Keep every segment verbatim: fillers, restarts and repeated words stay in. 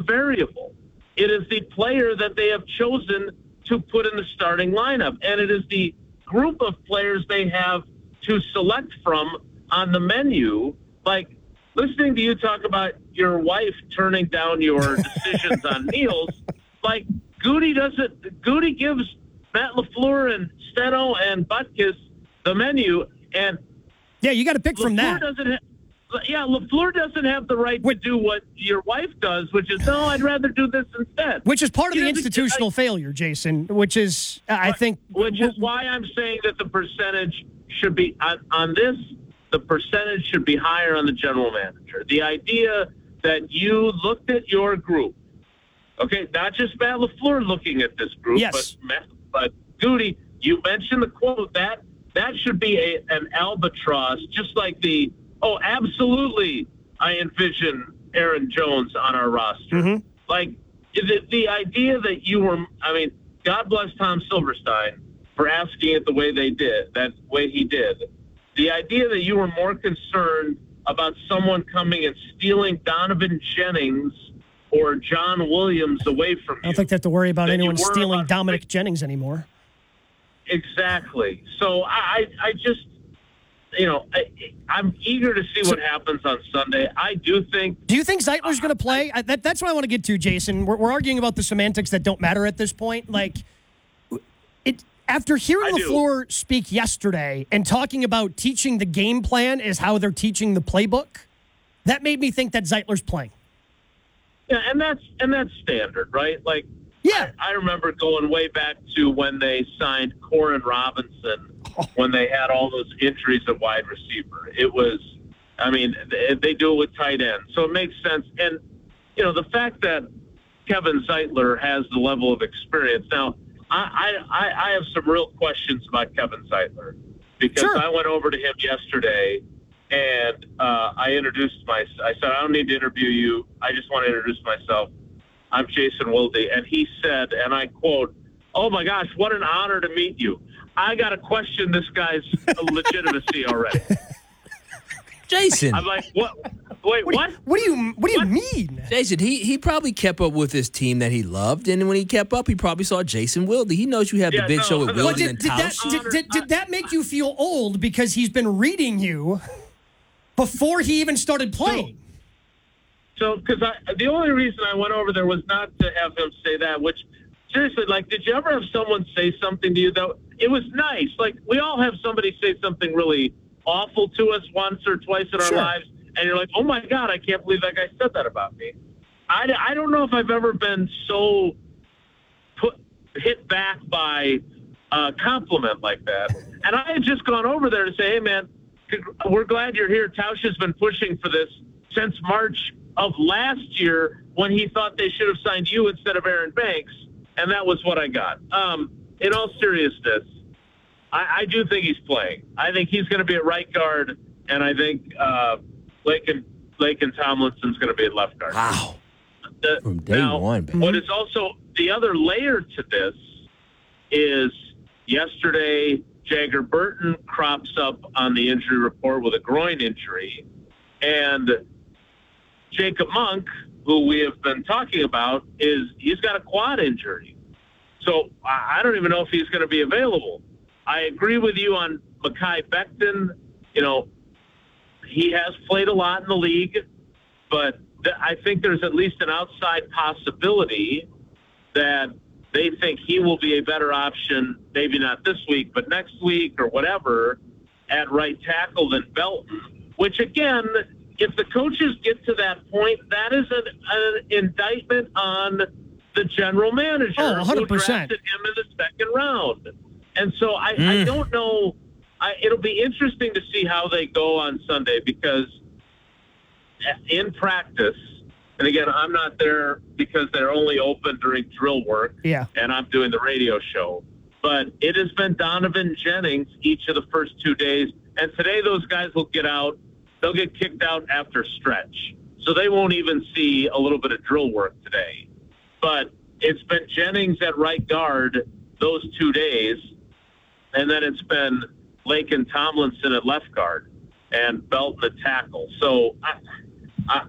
variable. It is the player that they have chosen to put in the starting lineup, and it is the group of players they have to select from on the menu. Like, listening to you talk about your wife turning down your decisions on meals, like, Goody doesn't, Goody gives Matt LaFleur and Steno and Butkus the menu, and yeah, you got to pick LaFleur from that. Doesn't ha- yeah, LaFleur doesn't have the right Wait. to do what your wife does, which is, no, I'd rather do this instead. Which is part of He the doesn't- institutional I- failure, Jason, which is, I think... Which is why I'm saying that the percentage should be, on, on this, the percentage should be higher on the general manager. The idea that you looked at your group, okay, not just Matt LaFleur looking at this group, Yes. but, Matt, but Goody, you mentioned the quote, that that should be a, an albatross, just like the, oh, absolutely, I envision Aaron Jones on our roster. Mm-hmm. Like, the, the idea that you were, I mean, God bless Tom Silverstein for asking it the way they did, that way he did. The idea that you were more concerned about someone coming and stealing Donovan Jennings or John Williams away from you. I don't think they have to worry about than you anyone were stealing about- Dominic Jennings anymore. Exactly. So I, I just, you know, I, I'm eager to see So- what happens on Sunday. I do think. Do you think Zeitler's going to play? I, that, that's what I want to get to, Jason. We're, we're arguing about the semantics that don't matter at this point. Like, it after hearing I do. LaFleur speak yesterday and talking about teaching the game plan is how they're teaching the playbook, that made me think that Zeitler's playing. Yeah, and that's and that's standard, right? Like, Yeah. I, I remember going way back to when they signed Corin Robinson, when they had all those injuries at wide receiver. It was, I mean, they, they do it with tight end, so it makes sense. And you know, the fact that Kevin Zeitler has the level of experience now. I, I, I have some real questions about Kevin Zeitler because Sure. I went over to him yesterday and uh, I introduced myself. I said, I don't need to interview you. I just want to introduce myself. I'm Jason Wilde. And he said, and I quote, "Oh my gosh, what an honor to meet you. I got to question this guy's legitimacy already." Jason. I'm like, what? Wait, What? what? Do you, what do you What do you What? mean? Jason, he, he probably kept up with his team that he loved, and when he kept up, he probably saw Jason Wilde. He knows you have Yeah, the big no, show with no. Well, Wilde did, and did, that, Tausch. did, did, did that make you feel old because he's been reading you before he even started playing? So, because I, the only reason I went over there was not to have him say that, which, seriously, like, did you ever have someone say something to you, though? It was nice. Like, we all have somebody say something really awful to us once or twice in our Sure. lives, and you're like, oh, my God, I can't believe that guy said that about me. I, I don't know if I've ever been so put hit back by a compliment like that. And I had just gone over there to say, hey, man, we're glad you're here. Tausch has been pushing for this since March of last year when he thought they should have signed you instead of Aaron Banks, and that was what I got. Um, in all seriousness, I, I do think he's playing. I think he's going to be at right guard, and I think uh, Lakin, Lakin Tomlinson's going to be at left guard. Wow. The- From day now, one, baby. What is also the other layer to this is yesterday Jagger Burton crops up on the injury report with a groin injury, and Jacob Monk, who we have been talking about, is he's got a quad injury. So I I don't even know if he's going to be available. I agree with you on Mekhi Becton. You know, he has played a lot in the league, but th- I think there's at least an outside possibility that they think he will be a better option, maybe not this week, but next week or whatever, at right tackle than Belton, which again, if the coaches get to that point, that is an, an indictment on the general manager Oh, one hundred who percent. drafted him in the second round. And so I, I Mm. don't know. I, it'll be interesting to see how they go on Sunday because in practice, and again, I'm not there because they're only open during drill work, Yeah. and I'm doing the radio show. But it has been Donovan Jennings each of the first two days, and today those guys will get out. They'll get kicked out after stretch, so they won't even see a little bit of drill work today. But it's been Jennings at right guard those two days, and then it's been Lakin Tomlinson at left guard and Belton at tackle. So I, I,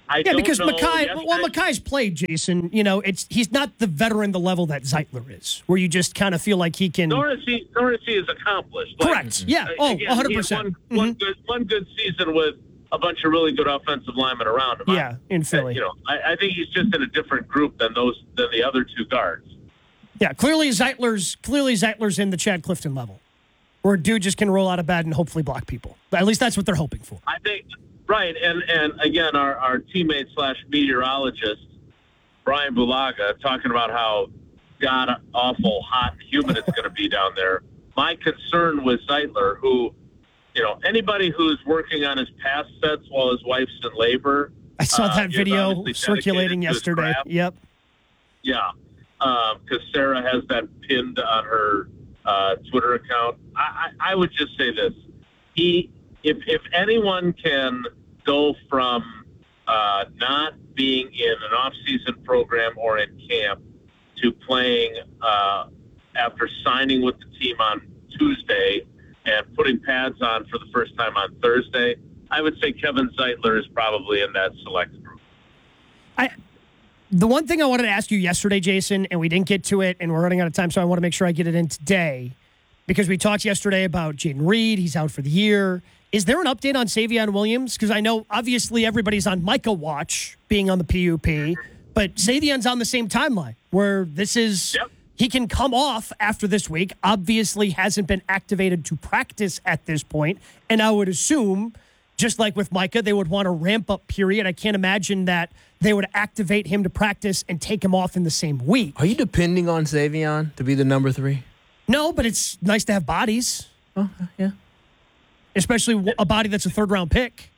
I Yeah, don't because know. Mackay, Yesterday- well, Mackay's played, Jason. You know, it's he's not the veteran, the level that Zeitler is, where you just kind of feel like he can. Nor is he, nor is he is accomplished. Like, Correct. Yeah. uh, Oh, again, one hundred he had percent. One, one good, one good season with a bunch of really good offensive linemen around him. Yeah, in Philly. You know, I, I think he's just in a different group than those than the other two guards. Yeah, clearly Zeitler's clearly Zeitler's in the Chad Clifton level, where a dude just can roll out of bed and hopefully block people. At least that's what they're hoping for. I think right, and and again, our our teammate slash meteorologist Brian Bulaga talking about how god awful hot and humid it's going to be down there. My concern with Zeitler, who, you know, anybody who's working on his pass sets while his wife's in labor. I saw uh, that is video obviously circulating dedicated to his yesterday. craft. Yep. Yeah, because um, Sarah has that pinned on her uh, Twitter account. I, I, I would just say this: he, if if anyone can go from uh, not being in an off-season program or in camp to playing uh, after signing with the team on Tuesday and putting pads on for the first time on Thursday, I would say Kevin Zeitler is probably in that select group. I. The one thing I wanted to ask you yesterday, Jason, and we didn't get to it, and we're running out of time, so I want to make sure I get it in today, because we talked yesterday about Jaden Reed. He's out for the year. Is there an update on Savion Williams? Because I know, obviously, everybody's on Micah watch, being on the P U P, but Savion's on the same timeline, where this is, Yep. he can come off after this week, obviously hasn't been activated to practice at this point, and I would assume, just like with Micah, they would want a ramp-up period. I can't imagine that they would activate him to practice and take him off in the same week. Are you depending on Savion to be the number three? No, but it's nice to have bodies, Oh, yeah. especially a body that's a third-round pick.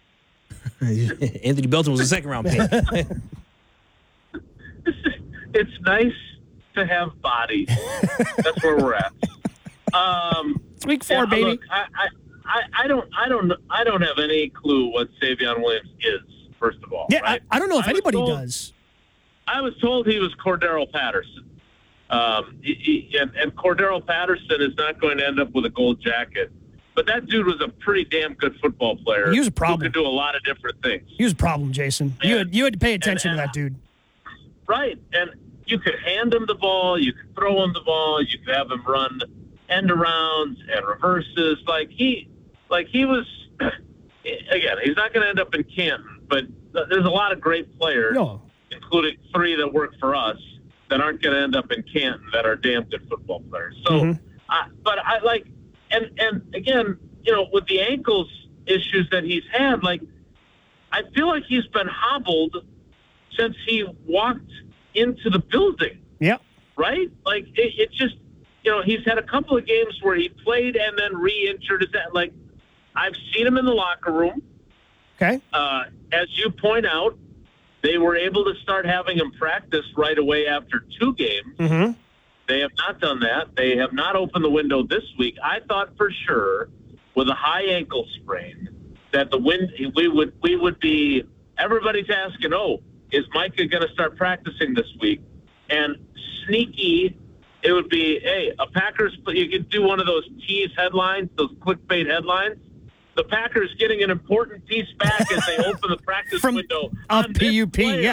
Anthony Belton was a second round pick. It's nice to have bodies. That's where we're at. Um, It's week four, yeah, baby. Look, I, I, I, I don't, I don't, I don't have any clue what Savion Williams is. First of all, yeah, right? I, I don't know if I was anybody told- does. I was told he was Cordero Patterson, um, he, he, and, and Cordero Patterson is not going to end up with a gold jacket. But that dude was a pretty damn good football player. He was a problem. Who could do a lot of different things. He was a problem, Jason. You had, you had to pay attention and- to that dude. Right, and you could hand him the ball, you could throw him the ball, you could have him run end arounds and reverses. Like he, like he was. Again, he's not going to end up in Canton, but there's a lot of great players, No. including three that work for us, that aren't going to end up in Canton that are damn good football players. So, Mhm. I, but I like, and and again, you know, with the ankles issues that he's had, like, I feel like he's been hobbled since he walked into the building, Yep. right? Like, it, it just, you know, he's had a couple of games where he played and then re-injured his, like, I've seen him in the locker room. Okay. Uh, as you point out, they were able to start having him practice right away after two games. Mm-hmm. They have not done that. They have not opened the window this week. I thought for sure, with a high ankle sprain, that the wind we would we would be. Everybody's asking, "Oh, is Micah going to start practicing this week?" And sneaky, it would be, "Hey, a Packers." You could do one of those tease headlines, those clickbait headlines. The Packers getting an important piece back as they open the practice From window a on this P U P, player. yeah.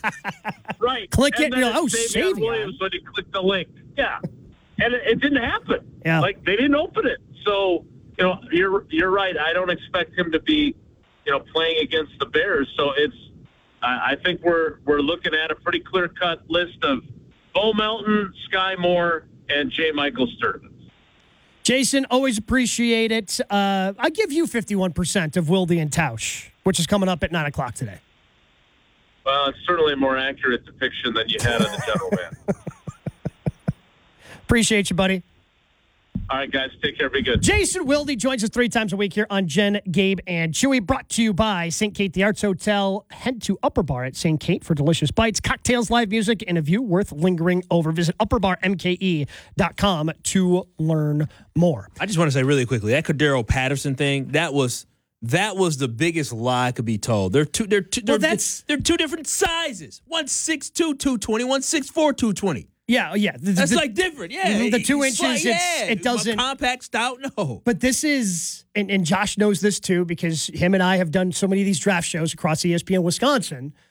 Right. Click it, and and you're then like, oh, it's Savion Savion. Williams when you click the link. Yeah. And it, it didn't happen. Yeah. Like, they didn't open it. So, you know, you're you're right. I don't expect him to be, you know, playing against the Bears. So it's, I, I think we're we're looking at a pretty clear-cut list of Bo Melton, Sky Moore, and J. Michael Sturtevant. Jason, always appreciate it. Uh, I give you fifty-one percent of Wilde and Tausch, which is coming up at nine o'clock today. Well, it's certainly a more accurate depiction than you had of the general man. Appreciate you, buddy. All right, guys, take care. Be good. Jason Wilde joins us three times a week here on Jen, Gabe, and Chewy. Brought to you by Saint Kate the Arts Hotel. Head to Upper Bar at Saint Kate for delicious bites, cocktails, live music, and a view worth lingering over. Visit upper bar m k e dot com to learn more. I just want to say really quickly that Cordero Patterson thing, that was that was the biggest lie could be told. They're two they're two Well, they're, that's- they're two different sizes. One six two, two twenty, one six four, two twenty. Yeah, yeah. The, That's the- like different. Yeah. Mhm, the two It's inches, it's- yeah, it doesn't- compact stout, no. But this is, and, and Josh knows this too, because him and I have done so many of these draft shows across E S P N Wisconsin.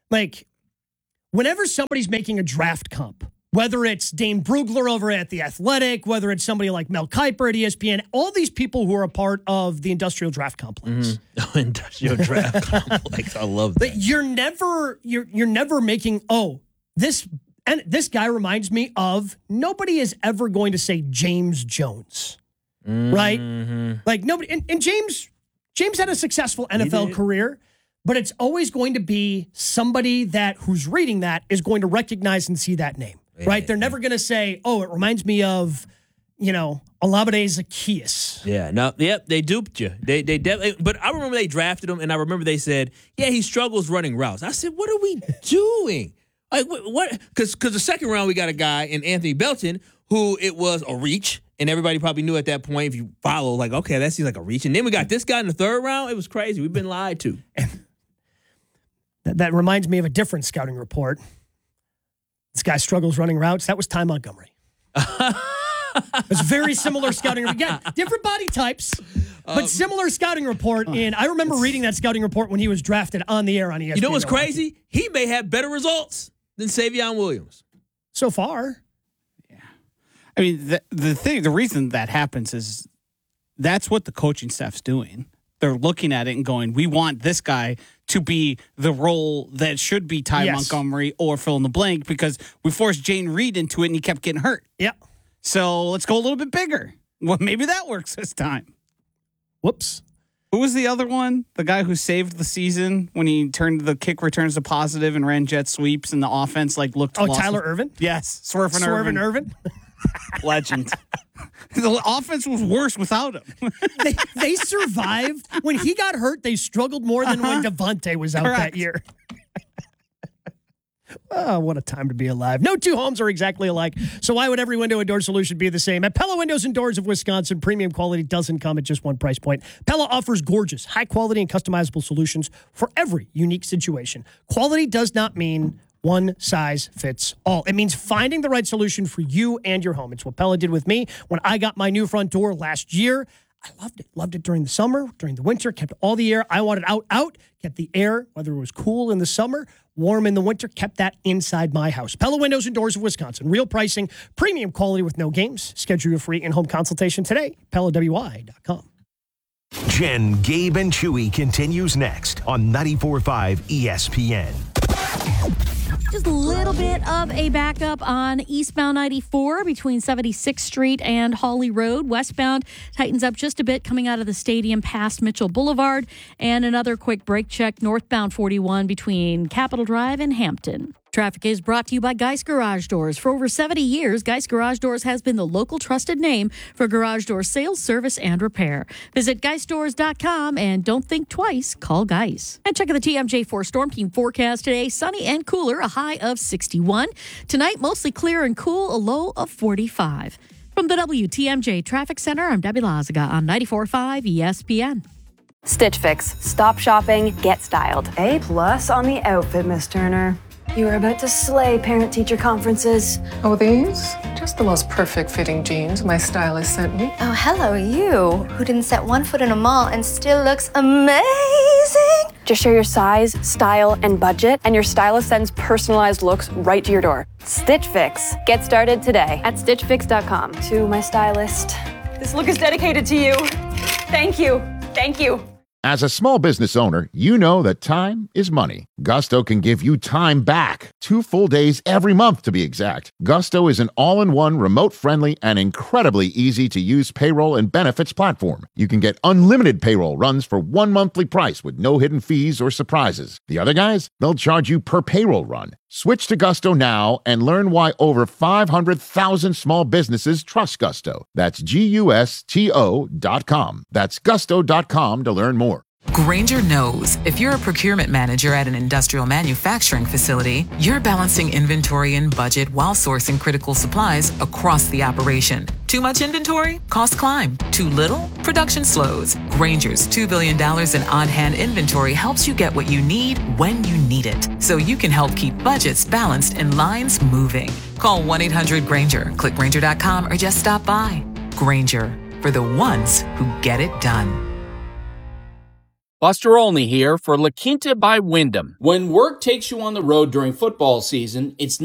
Like, whenever somebody's making a draft comp, whether it's Dane Brugler over at The Athletic, whether it's somebody like Mel Kiper at E S P N, all these people who are a part of the industrial draft complex. Mm-hmm. Industrial draft complex. I love that. But you're never, you're you're never making, oh, this and this guy reminds me of, nobody is ever going to say James Jones. Mm-hmm. Right? Like nobody, and, and James, James had a successful N F L career, but it's always going to be somebody that who's reading that is going to recognize and see that name. Right? They're never going to say, oh, it reminds me of, you know, Olamide Zaccheaus. Yeah. No, yep, they duped you. They they definitely, but I remember they drafted him, and I remember they said, yeah, he struggles running routes. I said, what are we doing? Like, what? Because because the second round, we got a guy in Anthony Belton who it was a reach, and everybody probably knew at that point, if you follow, like, okay, that seems like a reach. And then we got this guy in the third round. It was crazy. We've been lied to. And that, that reminds me of a different scouting report. This guy struggles running routes. That was Ty Montgomery. It's very similar scouting. Again, different body types, but um, similar scouting report. And I remember reading that scouting report when he was drafted on the air on E S P N. You know what's crazy? He may have better results than Savion Williams. So far. Yeah. I mean, the, the thing, the reason that happens is that's what the coaching staff's doing. They're looking at it and going, we want this guy to be the role that should be Ty yes. Montgomery or fill in the blank, because we forced Jane Reed into it and he kept getting hurt. Yeah. So let's go a little bit bigger. Well, maybe that works this time. Whoops. Who was the other one? The guy who saved the season when he turned the kick returns to positive and ran jet sweeps and the offense like looked Oh, lost. Tyler Ervin? Yes. Swervin' Swervin' Ervin. Ervin. Legend. The offense was worse without him. they, they survived. When he got hurt, they struggled more than uh-huh. when Devontae was out Correct. that year. Oh, what a time to be alive. No two homes are exactly alike, so why would every window and door solution be the same? At Pella Windows and Doors of Wisconsin, premium quality doesn't come at just one price point. Pella offers gorgeous, high-quality, and customizable solutions for every unique situation. Quality does not mean one size fits all. It means finding the right solution for you and your home. It's what Pella did with me when I got my new front door last year. I loved it. Loved it during the summer, during the winter, kept all the air I wanted out, out, kept the air, whether it was cool in the summer, warm in the winter, kept that inside my house. Pella Windows and Doors of Wisconsin. Real pricing, premium quality with no games. Schedule your free in-home consultation today. Pella W I dot com. Jen, Gabe, and Chewy continues next on ninety-four point five E S P N. Just a little bit of a backup on eastbound ninety-four between seventy-sixth Street and Hawley Road. Westbound tightens up just a bit coming out of the stadium past Mitchell Boulevard. And another quick brake check northbound forty-one between Capitol Drive and Hampton. Traffic is brought to you by Geist Garage Doors. For over seventy years, Geist Garage Doors has been the local trusted name for garage door sales, service, and repair. Visit geist doors dot com and don't think twice, call Geist. And check out the T M J four Storm Team forecast today. Sunny and cooler, a high of sixty-one. Tonight, mostly clear and cool, a low of forty-five. From the W T M J Traffic Center, I'm Debbie Lazaga on ninety-four point five E S P N. Stitch Fix. Stop shopping, get styled. A plus on the outfit, Miss Turner. You are about to slay parent-teacher conferences. Oh, these? Just the most perfect fitting jeans my stylist sent me. Oh, hello, you, who didn't set one foot in a mall and still looks amazing. Just share your size, style, and budget, and your stylist sends personalized looks right to your door. Stitch Fix. Get started today at stitch fix dot com. To my stylist, this look is dedicated to you. Thank you. Thank you. As a small business owner, you know that time is money. Gusto can give you time back. Two full days every month, to be exact. Gusto is an all-in-one, remote-friendly, and incredibly easy-to-use payroll and benefits platform. You can get unlimited payroll runs for one monthly price with no hidden fees or surprises. The other guys, they'll charge you per payroll run. Switch to Gusto now and learn why over five hundred thousand small businesses trust Gusto. That's G U S T O dot com. That's gusto dot com to learn more. Grainger knows if you're a procurement manager at an industrial manufacturing facility, you're balancing inventory and budget while sourcing critical supplies across the operation. Too much inventory? Costs climb. Too little? Production slows. Grainger's two billion dollars in on-hand inventory helps you get what you need when you need it, so you can help keep budgets balanced and lines moving. Call one eight hundred Grainger, click Grainger dot com, or just stop by. Grainger, for the ones who get it done. Buster Olney here for La Quinta by Wyndham. When work takes you on the road during football season, it's